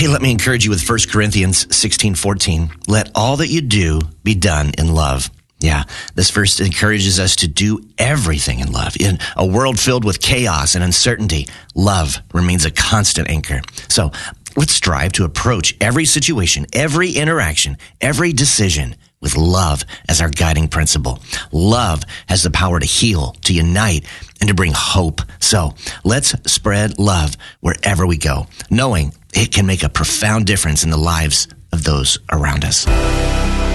Hey, let me encourage you with 1 Corinthians 16:14. Let all that you do be done in love. Yeah, this verse encourages us to do everything in love. In a world filled with chaos and uncertainty, love remains a constant anchor. So let's strive to approach every situation, every interaction, every decision with love as our guiding principle. Love has the power to heal, to unite, and to bring hope. So let's spread love wherever we go, knowing it can make a profound difference in the lives of those around us.